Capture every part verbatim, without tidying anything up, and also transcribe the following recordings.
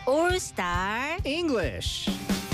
All Star English.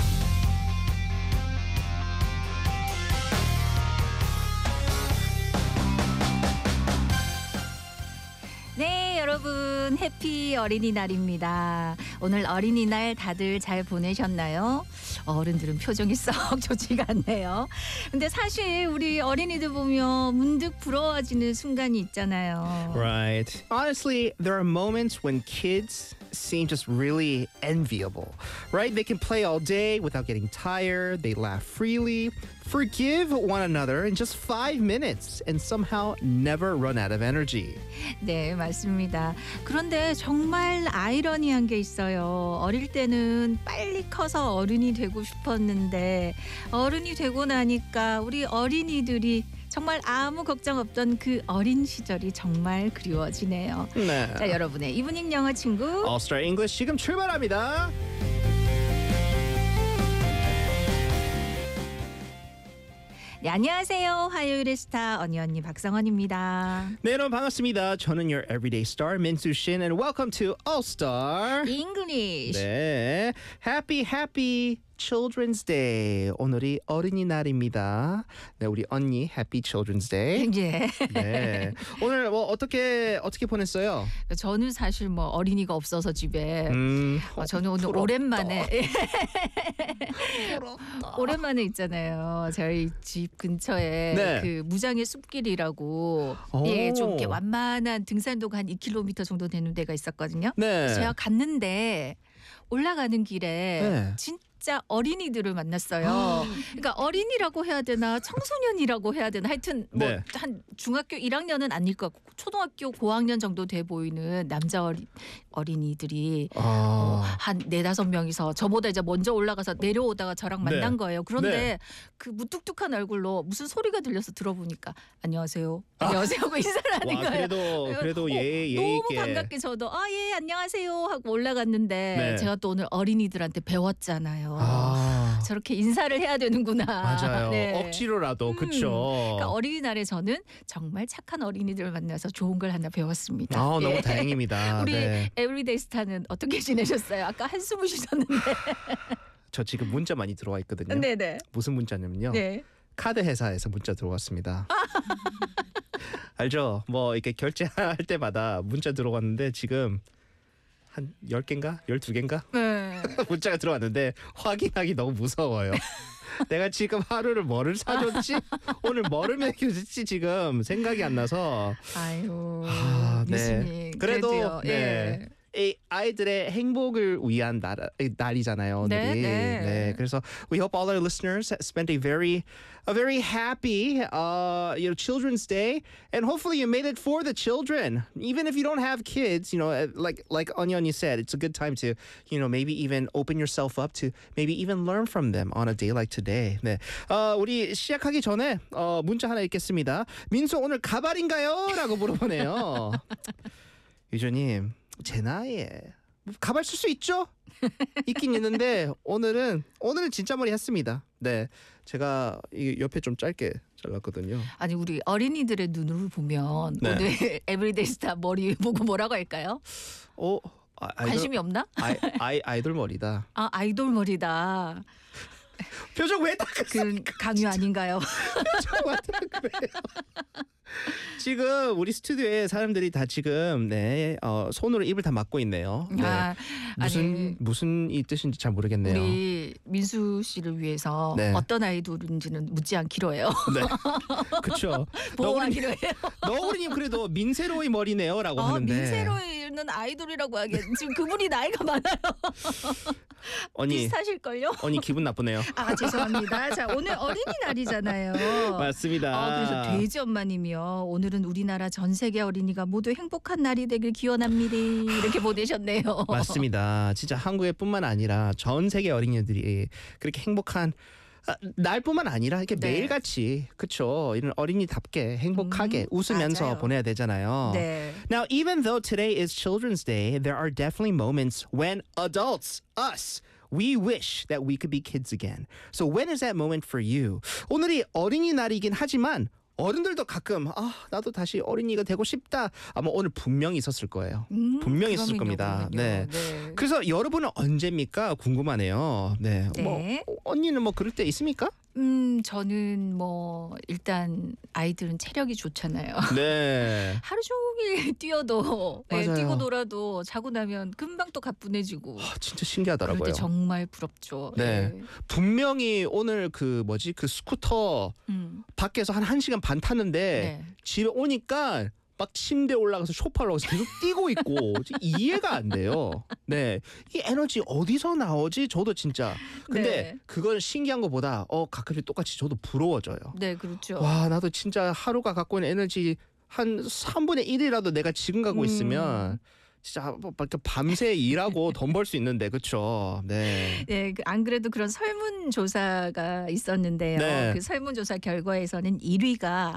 네, 여러분 해피 어린이날입니다. 오늘 어린이날 다들 잘 보내셨나요? 어른들은 표정이 썩 좋지가 않네요. 근데 사실 우리 어린이들 보면 문득 부러워지는 순간이 있잖아요. Right. Honestly, there are moments when kids seem just really enviable, right? They can play all day without getting tired. They laugh freely, forgive one another in just five minutes, and somehow never run out of energy. 네, 맞습니다. 그런데 정말 아이러니한 게 있어요. 어릴 때는 빨리 커서 어른이 되고 싶었는데 어른이 되고 나니까 우리 어린이들이 정말 아무 걱정 없던 그 어린 시절이 정말 그리워지네요. 네. 자, 여러분의 이브닝 영어 친구 All Star English 지금 출발합니다. 네, 안녕하세요. 화요일의 스타 언니 언니 박성원입니다. 네, 여러분 반갑습니다. 저는 your everyday star 민수 신 and welcome to All Star English. 네, Happy Happy Children's Day. 오늘이 어린이날입니다. 네, 우리 언니 Happy Children's Day. 예. 네, 오늘 뭐 어떻게 어떻게 보냈어요? 저는 사실 뭐 어린이가 없어서 집에 음, 어, 저는 오늘 부럽다. 오랜만에 오랜만에 있잖아요. 저희 집 근처에 네. 그 무장의 숲길이라고 오. 예, 좀 이렇게 완만한 등산로가 한 이 킬로미터 정도 되는 데가 있었거든요. 네. 그래서 제가 갔는데 올라가는 길에 네. 진짜 어린이들을 만났어요. 그러니까 어린이라고 해야 되나 청소년이라고 해야 되나 하여튼 뭐 네. 한 중학교 일 학년은 아닐 것 같고 초등학교 고학년 정도 돼 보이는 남자 어린, 어린이들이 어, 아, 한 네다섯 명이서 저보다 이제 먼저 올라가서 내려오다가 저랑 만난 네. 거예요. 그런데 네. 그 무뚝뚝한 얼굴로 무슨 소리가 들려서 들어보니까 안녕하세요. 안녕하세요 하고 인사를 하는 와, 거예요. 그래도 그래도 어, 예, 예 너무 있게. 반갑게 저도 아 예 안녕하세요 하고 올라갔는데 네. 제가 또 오늘 어린이들한테 배웠잖아요. 아, 저렇게 인사를 해야 되는구나. 맞아요. 네. 억지로라도 음, 그쵸. 그러니까 어린이날에 저는 정말 착한 어린이들을 만나서 좋은 걸 하나 배웠습니다. 아, 너무 예. 다행입니다. 우리 네. 에브리데이 스타는 어떻게 지내셨어요? 아까 한숨을 쉬셨는데. 저 지금 문자 많이 들어와 있거든요. 네네. 무슨 문자냐면요. 네. 카드 회사에서 문자 들어왔습니다. 알죠? 뭐 이렇게 결제할 때마다 문자 들어왔는데 지금 한 열 개인가? 열두 개인가? 네. 문자가 들어왔는데 확인하기 너무 무서워요. 내가 지금 하루를 뭐를 사줬지? 오늘 뭐를 먹여줬지? 지금 생각이 안 나서 아유. 아, 네. 교수님. 그래도 그래도요. 네. 예. 이 아이들의 행복을 위한 날, 날이잖아요. 오늘이. 네, 네. 네. 그래서 we hope all our listeners spent a very a very happy uh you know Children's Day, and hopefully you made it for the children. Even if you don't have kids, you know, like like Anya Anya said, it's a good time to, you know, maybe even open yourself up to maybe even learn from them on a day like today. 네. 어, 우리 시작하기 전에 어, 문자 하나 읽겠습니다. 민수 오늘 가발인가요? 라고 물어보네요. 유조님, 제 나이에 가발 쓸 수 있죠? 있긴 있는데 오늘은 오늘은 진짜 머리 했습니다. 네, 제가 이 옆에 좀 짧게 잘랐거든요. 아니 우리 어린이들의 눈으로 보면 네. 오늘 에브리데이 스타 머리 보고 뭐라고 할까요? 어, 아, 아이돌, 관심이 없나? 아이, 아이 아이돌 머리다. 아 아이돌 머리다. 표정 왜 딱 그 강요 아닌가요? 그래요? 지금 우리 스튜디오에 사람들이 다 지금 네 어, 손으로 입을 다 막고 있네요. 네. 아, 무슨 아니 무슨 이 뜻인지 잘 모르겠네요. 우리 민수 씨를 위해서 네. 어떤 아이돌인지는 묻지 않기로 해요. 네, 그렇죠. 보호하기로 해요. 너구리님 그래도 민세로이 머리네요라고 아, 하는데. 민세로이는 아이돌이라고 하기엔 지금 그분이 나이가 많아요. 언니, 비슷하실걸요? 언니 기분 나쁘네요. 아 죄송합니다. 자 오늘 어린이날이잖아요. 맞습니다. 어, 그래서 돼지 엄마님이요. 오늘은 우리나라 전 세계 어린이가 모두 행복한 날이 되길 기원합니다. 이렇게 보내셨네요. 맞습니다. 진짜 한국에뿐만 아니라 전 세계 어린이들이 그렇게 행복한 아, 날뿐만 아니라 이렇게 네. 매일같이 그쵸 이런 어린이답게 행복하게 음, 웃으면서 맞아요. 보내야 되잖아요. 네. Now, even though today is Children's Day, there are definitely moments when adults, us, we wish that we could be kids again. So when is that moment for you? 오늘이 어린이날이긴 하지만 어른들도 가끔 아 나도 다시 어린이가 되고 싶다. 아마 오늘 분명히 있었을 거예요. 음, 분명히 있을 그러면요, 겁니다. 그러면요. 네. 네. 그래서 여러분은 언제입니까? 궁금하네요. 네. 네. 뭐 언니는 뭐 그럴 때 있습니까? 음, 저는 뭐 일단 아이들은 체력이 좋잖아요. 네. 하루 종일 뛰어도 예, 맞아요. 뛰고 놀아도 자고 나면 금방 또 가뿐해지고. 아, 진짜 그럴 신기하더라고요. 때 정말 부럽죠. 네. 예. 분명히 오늘 그 뭐지 그 스쿠터 음, 밖에서 한 1시간 반 탔는데 네. 집에 오니까 막 침대 올라가서 소파 올라가서 계속 뛰고 있고 이해가 안 돼요. 네, 이 에너지 어디서 나오지? 저도 진짜. 근데 네. 그건 신기한 것보다 어 가끔씩 똑같이 저도 부러워져요. 네, 그렇죠. 와 나도 진짜 하루가 갖고 있는 에너지 한 삼분의 일이라도 내가 지금 가고 음. 있으면 진짜 뭐 이렇게 밤새 일하고 돈 벌 수 있는데 그렇죠. 네. 네, 그 안 그래도 그런 설문조사가 있었는데요. 네. 그 설문조사 결과에서는 일 위가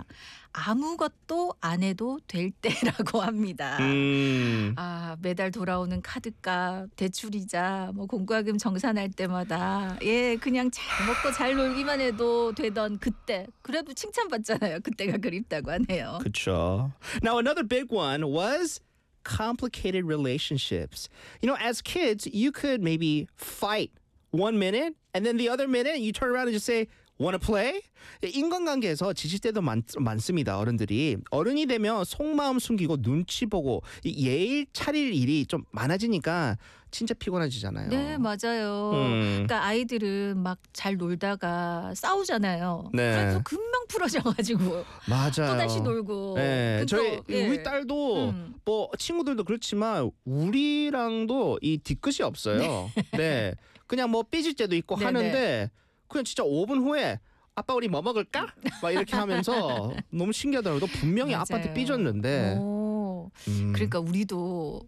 아무것도 안 해도 될 때라고 합니다. 음. 아, 매달 돌아오는 카드값, 대출이자, 뭐 공과금 정산할 때마다 예, 그냥 잘 먹고 잘 놀기만 해도 되던 그때. 그래도 칭찬받잖아요. 그때가 그립다고 하네요. 그렇죠. Now another big one was complicated relationships. You know, as kids, you could maybe fight one minute and then the other minute you turn around and just say, wanna play? 인간관계에서 지칠 때도 많, 많습니다. 어른들이. 어른이 되면 속마음 숨기고 눈치 보고 이 예의 차릴 일이 좀 많아지니까 진짜 피곤해지잖아요. 네, 맞아요. 음. 그러니까 아이들은 막 잘 놀다가 싸우잖아요. 네. 그래도 금방 풀어져가지고 맞아요. 또 다시 놀고. 네, 그거, 저희 예. 우리 딸도 음. 뭐 친구들도 그렇지만 우리랑도 이 뒤끝이 없어요. 네. 그냥 뭐 삐질 때도 있고 네네. 하는데 그냥 진짜 오 분 후에 아빠 우리 뭐 먹을까? 막 이렇게 하면서 너무 신기하더라고요. 분명히 맞아요. 아빠한테 삐졌는데. 오, 음, 그러니까 우리도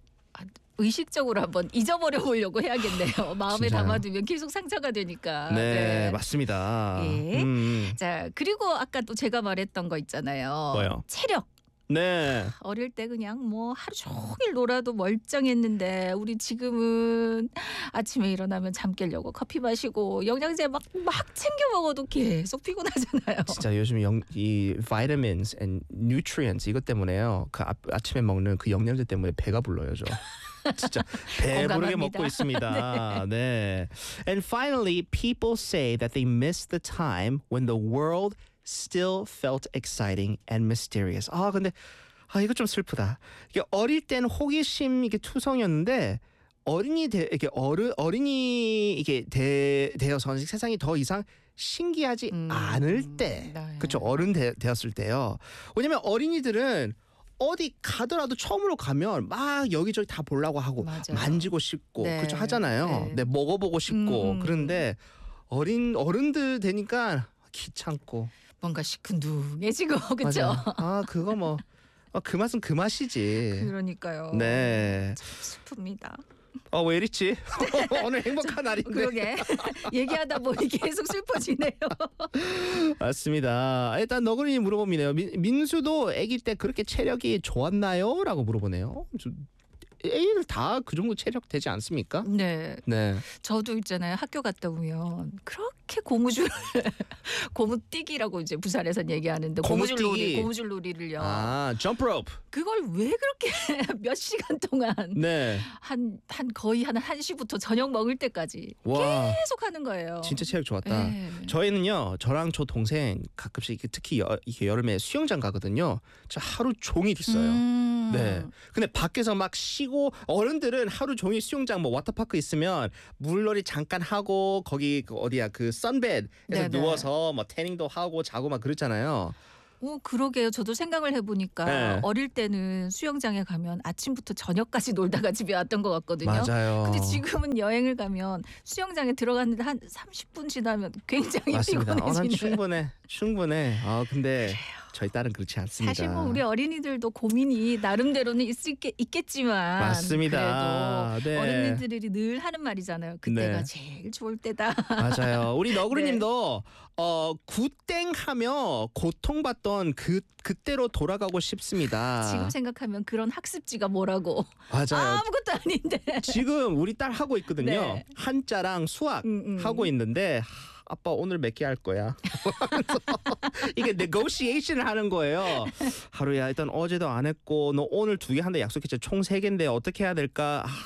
의식적으로 한번 잊어버려 보려고 해야겠네요. 마음에 진짜요. 담아두면 계속 상처가 되니까. 네, 맞습니다. 예. 음, 자, 그리고 아까 또 제가 말했던 거 있잖아요. 뭐요? 체력. 네. 어릴 때 그냥 뭐 하루 종일 놀아도 멀쩡했는데 우리 지금은 아침에 일어나면 잠 깨려고 커피 마시고 영양제 막, 막 챙겨 먹어도 계속 피곤하잖아요. 진짜 요즘 영, 이 vitamins and nutrients 이것 때문에요. 그 아, 아침에 먹는 그 영양제 때문에 배가 불러요, 저. 진짜 배부르게 공감합니다. 먹고 있습니다. 네. And finally, people say that they miss the time when the world still felt exciting and mysterious. 아, 근데 아 이거 좀 슬프다. 이게 어릴 때는 호기심 이게 투성이었는데 어린이 되, 이게 어른 어린이 이게 되, 되어서 세상이 더 이상 신기하지 음, 않을 때, 네. 그렇죠. 어른 되, 되었을 때요. 왜냐면 어린이들은 어디 가더라도 처음으로 가면 막 여기저기 다 보려고 하고 맞아요. 만지고 싶고 네. 그렇죠 하잖아요. 네. 네, 먹어보고 싶고 음, 음. 그런데 어린 어른들 되니까 귀찮고 뭔가 시큰둥해지고 그렇죠. 맞아요. 아 그거 뭐 그 맛은 그 맛이지. 그러니까요. 네. 슬픕니다. 어 왜 이랬지? 오늘 행복한 날인데. 그러게 얘기하다 보니 계속 슬퍼지네요. 맞습니다. 일단 너구리 물어봅니다. 민, 민수도 아기 때 그렇게 체력이 좋았나요? 라고 물어보네요. 애들 다 그 정도 체력 되지 않습니까? 네, 네. 저도 있잖아요. 학교 갔다 오면 그렇게 고무줄 고무뛰기라고 이제 부산에서는 얘기하는데 고무줄 고무뛰기. 놀이, 고무줄 놀이를요. 아, 점프 로프. 그걸 왜 그렇게 몇 시간 동안 네. 한, 한 거의 한 1시부터 저녁 먹을 때까지 와. 계속 하는 거예요. 진짜 체력 좋았다. 네. 저희는요, 저랑 저 동생 가끔씩 이렇게 특히 여, 이게 여름에 수영장 가거든요. 저 하루 종일 있어요. 음. 네. 근데 밖에서 막 쉬고 어른들은 하루 종일 수영장 뭐 워터파크 있으면 물놀이 잠깐 하고 거기 그 어디야 그 선베드에서 네네. 누워서 뭐 태닝도 하고 자고 막 그렇잖아요. 어, 그러게요. 저도 생각을 해보니까 네. 어릴 때는 수영장에 가면 아침부터 저녁까지 놀다가 집에 왔던 것 같거든요. 맞아요. 근데 지금은 여행을 가면 수영장에 들어갔는데 한 삼십 분 지나면 굉장히 맞습니다. 어, 난 피곤해지는. 충분해, 충분해. 아 근데 저희 딸은 그렇지 않습니다. 사실 뭐 우리 어린이들도 고민이 나름대로는 있을 게 있겠지만 맞습니다. 그래도 네. 어린이들이 늘 하는 말이잖아요. 그때가 네. 제일 좋을 때다. 맞아요. 우리 네. 너구리님도 어 굿땡하며 고통받던 그 그때로 돌아가고 싶습니다. 지금 생각하면 그런 학습지가 뭐라고 맞아요. 아무것도 아닌데. 지금 우리 딸 하고 있거든요. 네. 한자랑 수학 음, 음. 하고 있는데 아빠 오늘 몇 개 할 거야. 이게 negotiation을 하는 거예요. 하루야 일단 어제도 안 했고 너 오늘 두 개 한다 약속했지. 총 세 개인데 어떻게 해야 될까? 아,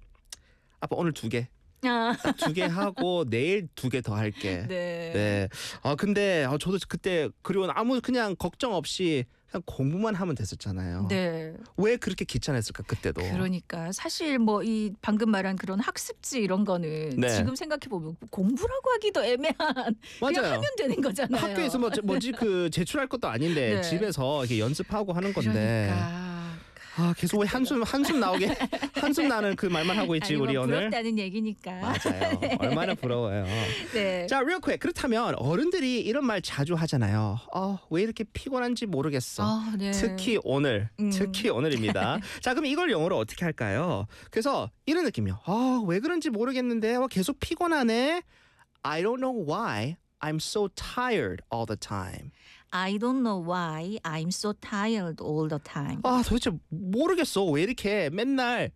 아빠 오늘 두 개. 아, 딱 두 개 하고 내일 두 개 더 할게. 네. 네. 아 근데 아, 저도 그때 그리고 아무 그냥 걱정 없이 그냥 공부만 하면 됐었잖아요. 네. 왜 그렇게 귀찮았을까 그때도. 그러니까 사실 뭐 이 방금 말한 그런 학습지 이런 거는 네. 지금 생각해 보면 공부라고 하기도 애매한 그냥 맞아요. 하면 되는 거잖아요. 학교에서 뭐 뭐지 그 제출할 것도 아닌데 네. 집에서 이렇게 연습하고 하는 건데. 그러니까. 아 계속 왜 한숨 한숨 나오게 한숨 나는 그 말만 하고 있지 아니, 뭐 우리 오늘. 부럽다는 얘기니까. 맞아요. 얼마나 부러워요. 네. 자, real quick. 그렇다면 어른들이 이런 말 자주 하잖아요. 어, 왜 이렇게 피곤한지 모르겠어. 아, 네. 특히 오늘, 음. 특히 오늘입니다. 자, 그럼 이걸 영어로 어떻게 할까요? 그래서 이런 느낌이요. 아, 왜 그런지 모르겠는데 어, 계속 피곤하네. I don't know why I'm so tired all the time. I don't know why I'm so tired all the time. 아, 도대체 모르겠어. 왜 이렇게 맨날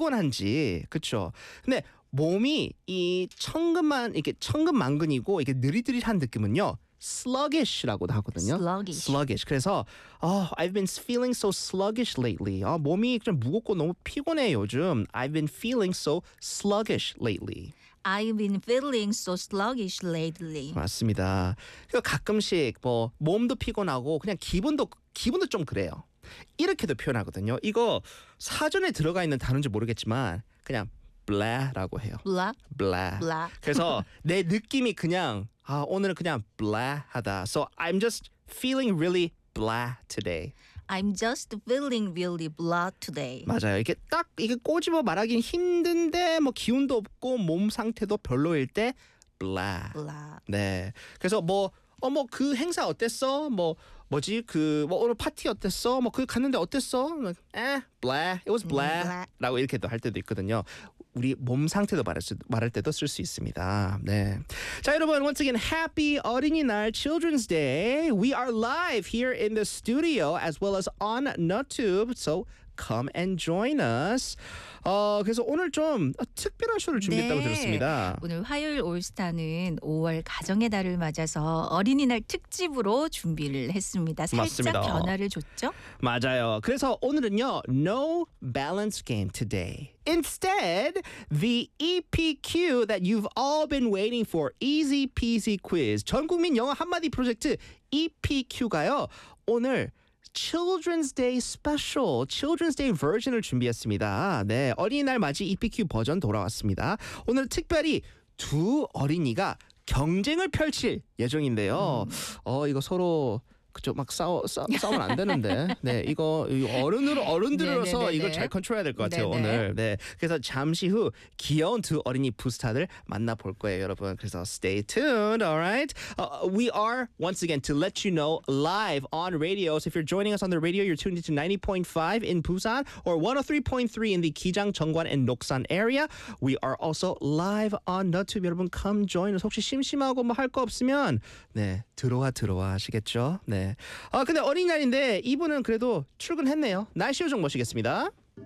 피곤한지. 그렇죠? 근데 몸이 이 천근만 이렇게 천근만근이고 이게 느릿느릿한 느낌은요. sluggish라고도 하거든요. Sluggish. sluggish. 그래서 어, I've been feeling so sluggish lately. 아, 몸이 좀 무겁고 너무 피곤해 요즘. I've been feeling so sluggish lately. I've been feeling so sluggish lately. 맞습니다. 그 가끔씩 뭐 몸도 피곤하고 그냥 기분도 기분도 좀 그래요. 이렇게도 표현하거든요. 이거 사전에 들어가 있는 단어인지 모르겠지만 그냥 blah라고 해요. Blah, blah. blah. 그래서 내 느낌이 그냥 아 오늘은 그냥 blah하다. So I'm just feeling really blah today. I'm just feeling really blah today. 맞아요. 이게 딱 이게 꼬집어 말하기는 힘든데 뭐 기운도 없고 몸 상태도 별로일 때 blah. blah. 네. 그래서 뭐 어 뭐 그 행사 어땠어? 뭐 뭐지 그 뭐 오늘 파티 어땠어? 뭐 그 갔는데 어땠어? 에, blah. It was blah. blah. 라고 이렇게도 할 때도 있거든요. 우리 몸 상태도 말할, 수, 말할 때도 쓸 수 있습니다. 네. 자, 여러분, once again, happy 어린이날 Children's Day. We are live here in the studio as well as on NutTube. So come and join us. 어, 그래서 오늘 좀 특별한 쇼를 준비했다고 네. 들었습니다. 오늘 화요일 올스타는 오월 가정의 달을 맞아서 어린이날 특집으로 준비를 했습니다. 살짝 맞습니다. 변화를 줬죠? 맞아요. 그래서 오늘은요, no balance game today. Instead, the E P Q that you've all been waiting for, easy peasy quiz. 전 국민 영어 한마디 프로젝트 E P Q가요. 오늘 Children's Day Special, Children's Day 버전을 준비했습니다. 네, 어린이날 맞이 E P Q 버전 돌아왔습니다. 오늘 특별히 두 어린이가 경쟁을 펼칠 예정인데요. 음. 어, 이거 서로 그죠 막 싸워 싸, 싸우면 안 되는데 네 이거 어른으로 어른들로서 네네네네. 이걸 잘 컨트롤해야 될 것 같아요. 네네. 오늘 네 그래서 잠시 후 귀여운 두 어린이 부스타들 만나볼 거예요, 여러분. 그래서 stay tuned. Alright, uh, we are once again to let you know live on radio. So if you're joining us on the radio, you're tuned into ninety point five in Busan or one oh three point three in the Kijang, Cheongwan, and Noksan area. We are also live on NutTube. 여러분 come join us. 혹시 심심하고 뭐 할 거 없으면 네 들어와 들어와 하시겠죠? 네. 아 근데 어린이날인데 이분은 그래도 출근했네요. 날씨 요정 모시겠습니다.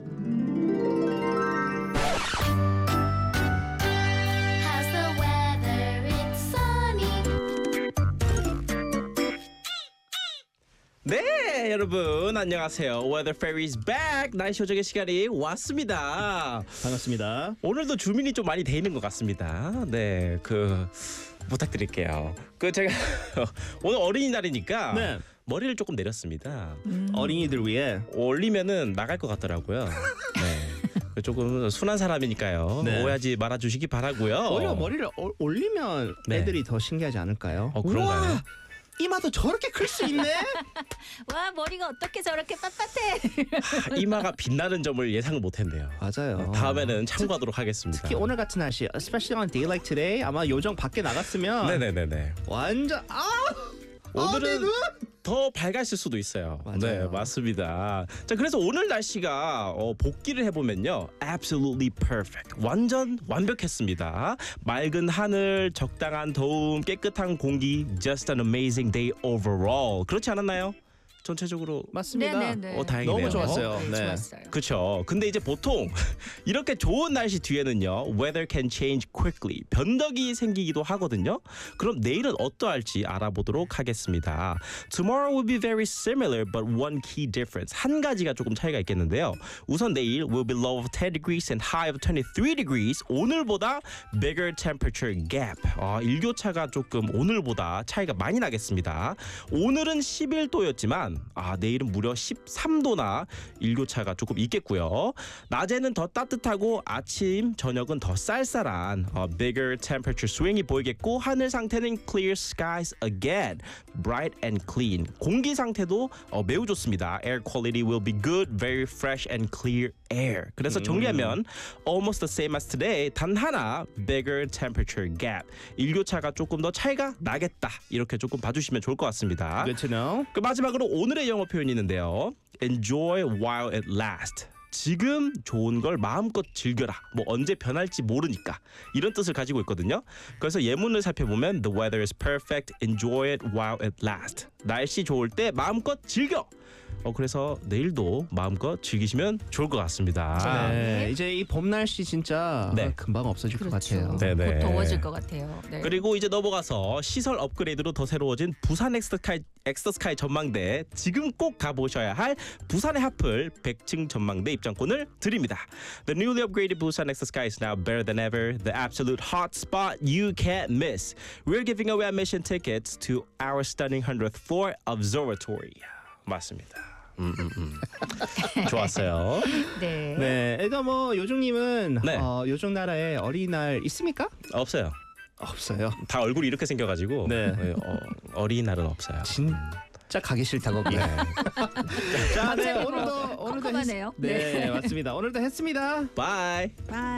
How's the weather? It's sunny. 네, 여러분 안녕하세요. Weather Fairy's back. 날씨 요정의 시간이 왔습니다. 반갑습니다. 오늘도 주민이 좀 많이 돼 있는 것 같습니다. 네, 그 부탁드릴게요. 그 제가 오늘 어린이날이니까 네. 머리를 조금 내렸습니다. 어린이들 위해 올리면은 나갈 것 같더라고요. 네. 조금 순한 사람이니까요. 네. 오해하지 말아주시기 바라고요. 오히려 머리를 어, 올리면 네. 애들이 더 신기하지 않을까요? 어, 그런가요? 우와, 이마도 저렇게 클 수 있네. 와 머리가 어떻게 저렇게 빳빳해. 이마가 빛나는 점을 예상을 못했네요. 맞아요. 다음에는 참고하도록 하겠습니다. 특히 오늘 같은 날씨, especially on a day like today, 아마 요정 밖에 나갔으면 네네네네. 완전 아 오늘은 아, 내 눈! 더 밝았을 수도 있어요. 맞아요. 네, 맞습니다. 자, 그래서 오늘 날씨가 어, 복기를 해보면요, absolutely perfect, 완전 완벽했습니다. 맑은 하늘, 적당한 더움, 깨끗한 공기, just an amazing day overall. 그렇지 않았나요? 전체적으로 맞습니다. 네네네. 어, 다행이네요. 너무 좋았어요. 네, 네. 좋았어요. 그렇죠. 근데 이제 보통 이렇게 좋은 날씨 뒤에는요, weather can change quickly. 변덕이 생기기도 하거든요. 그럼 내일은 어떠할지 알아보도록 하겠습니다. Tomorrow will be very similar, but one key difference. 한 가지가 조금 차이가 있겠는데요. 우선 내일 will be low of ten degrees and high of twenty-three degrees. 오늘보다 bigger temperature gap. 아, 일교차가 조금 오늘보다 차이가 많이 나겠습니다. 오늘은 십일 도였지만 아, 내일은 무려 십삼 도나 일교차가 조금 있겠고요. 낮에는 더 따뜻하고 아침, 저녁은 더 쌀쌀한 어, bigger temperature swing이 보이겠고 하늘 상태는 clear skies again, bright and clean. 공기 상태도 어, 매우 좋습니다. Air quality will be good, very fresh and clear air. 그래서 정리하면 almost the same as today. 단 하나 bigger temperature gap. 일교차가 조금 더 차이가 나겠다. 이렇게 조금 봐주시면 좋을 것 같습니다. Good to know. 그 마지막으로 오늘의 영어 표현이 있는데요. Enjoy while it lasts. 지금 좋은 걸 마음껏 즐겨라. 뭐 언제 변할지 모르니까 이런 뜻을 가지고 있거든요. 그래서 예문을 살펴보면 The weather is perfect. Enjoy it while it lasts. 날씨 좋을 때 마음껏 즐겨. 어 그래서 내일도 마음껏 즐기시면 좋을 것 같습니다. 네, 이제 이 봄 날씨 진짜 네. 금방 없어질 것 그렇죠. 같아요. 네네. 곧 더워질 것 같아요. 네. 그리고 이제 넘어가서 시설 업그레이드로 더 새로워진 부산 엑스스카이, 엑스스카이 전망대, 지금 꼭 가보셔야 할 부산의 하플 백 층 전망대 입장권을 드립니다. The newly upgraded Busan 엑스스카이 is now better than ever. The absolute hot spot you can't miss. We're giving away admission tickets to our stunning hundredth floor observatory. 맞습니다. 음, 음, 음. 좋았어요. 네. 네, 일단 뭐 요정님은 네. 어, 요정 나라에 어린이날 있습니까? 없어요. 없어요. 다 얼굴이 이렇게 생겨가지고 네. 어, 어린이날은 없어요. 진짜 가기 싫다 거기. 자, 네, 갑자기 뭐 오늘도 오늘도 컴컴하네요. 했, 네, 맞습니다. 오늘도 했습니다. 바이. 바이.